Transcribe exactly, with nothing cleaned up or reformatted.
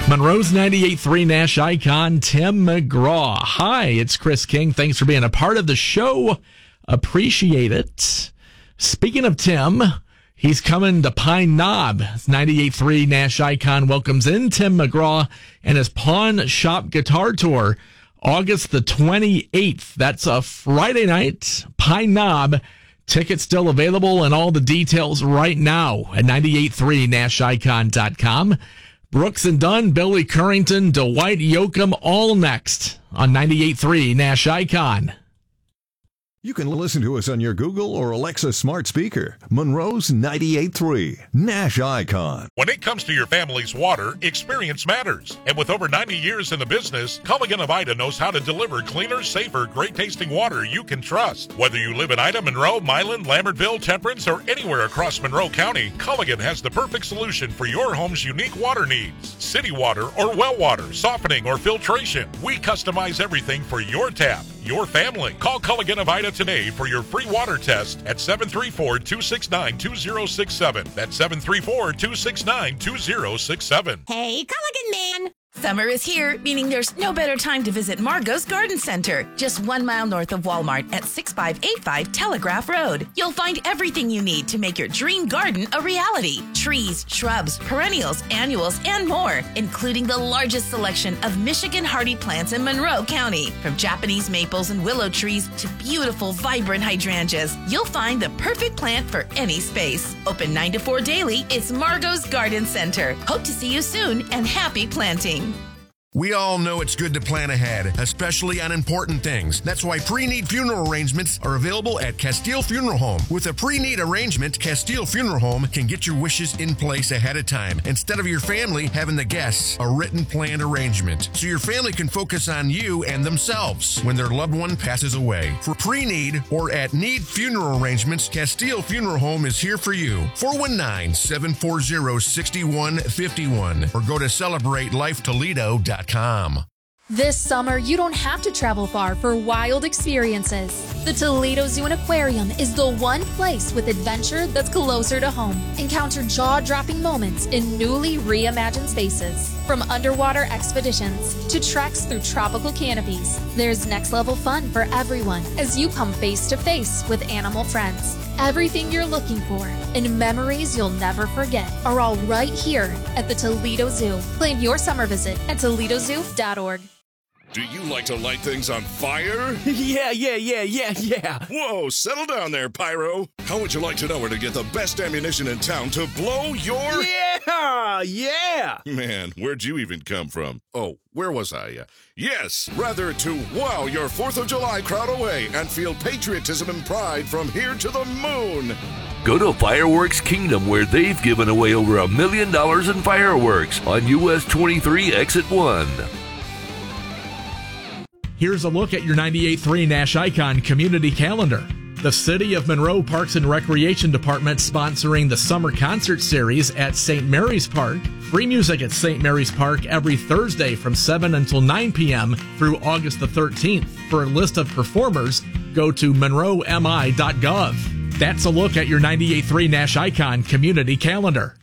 Monroe's ninety-eight point three Nash icon, Tim McGraw. Hi, it's Chris King. Thanks for being a part of the show. Appreciate it. Speaking of Tim, he's coming to Pine Knob. It's ninety-eight point three Nash icon welcomes in Tim McGraw and his Pawn Shop Guitar Tour, August the twenty-eighth. That's a Friday night, Pine Knob. Tickets still available and all the details right now at ninety-eight point three nash icon dot com. Brooks and Dunn, Billy Currington, Dwight Yoakam, all next on ninety-eight point three Nash Icon. You can listen to us on your Google or Alexa smart speaker. Monroe's ninety-eight point three Nash Icon. When it comes to your family's water, experience matters. And with over ninety years in the business, Culligan of Ida knows how to deliver cleaner, safer, great-tasting water you can trust. Whether you live in Ida, Monroe, Milan, Lambertville, Temperance, or anywhere across Monroe County, Culligan has the perfect solution for your home's unique water needs. City water or well water, softening or filtration. We customize everything for your tap, your family. Call Culligan of Ida today for your free water test at seven three four, two six nine, two zero six seven. That's seven three four, two six nine, two zero six seven. Hey, Culligan man! Summer is here, meaning there's no better time to visit Margot's Garden Center, just one mile north of Walmart at six five eight five Telegraph Road. You'll find everything you need to make your dream garden a reality. Trees, shrubs, perennials, annuals, and more, including the largest selection of Michigan hardy plants in Monroe County. From Japanese maples and willow trees to beautiful, vibrant hydrangeas, you'll find the perfect plant for any space. Open nine to four daily, it's Margot's Garden Center. Hope to see you soon, and happy planting. We all know it's good to plan ahead, especially on important things. That's why pre-need funeral arrangements are available at Castile Funeral Home. With a pre-need arrangement, Castile Funeral Home can get your wishes in place ahead of time, instead of your family having the guests a written planned arrangement, so your family can focus on you and themselves when their loved one passes away. For pre-need or at need funeral arrangements, Castile Funeral Home is here for you. four one nine, seven four zero, six one five one or go to celebrate life toledo dot com. This summer, you don't have to travel far for wild experiences. The Toledo Zoo and Aquarium is the one place with adventure that's closer to home. Encounter jaw-dropping moments in newly reimagined spaces. From underwater expeditions to treks through tropical canopies, there's next-level fun for everyone as you come face-to-face with animal friends. Everything you're looking for and memories you'll never forget are all right here at the Toledo Zoo. Plan your summer visit at toledo zoo dot org. Do you like to light things on fire? Yeah, yeah, yeah, yeah, yeah. Whoa, settle down there, Pyro. How would you like to know where to get the best ammunition in town to blow your... Yeah, yeah. Man, where'd you even come from? Oh, where was I? Uh, yes, rather to wow your fourth of July crowd away and feel patriotism and pride from here to the moon. Go to Fireworks Kingdom, where they've given away over a million dollars in fireworks on U S twenty-three Exit one. Here's a look at your ninety-eight point three Nash Icon community calendar. The City of Monroe Parks and Recreation Department sponsoring the Summer Concert Series at Saint Mary's Park. Free music at Saint Mary's Park every Thursday from seven until nine p.m. through August the thirteenth. For a list of performers, go to monroe m i dot gov. That's a look at your ninety-eight point three Nash Icon community calendar.